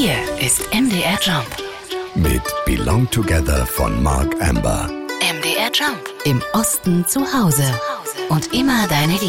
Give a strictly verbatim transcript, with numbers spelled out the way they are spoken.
Hier ist M D R Jump. Mit Belong Together von Mark Amber. M D R Jump. Im Osten zu Hause. Und immer deine